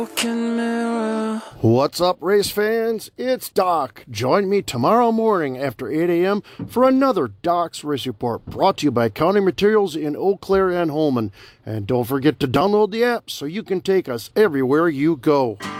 What's up, race fans? It's Doc. Join me tomorrow morning after 8 a.m. for another Doc's Race Report, brought to you by County Materials in Eau Claire and Holmen. And don't forget to download the app so you can take us everywhere you go.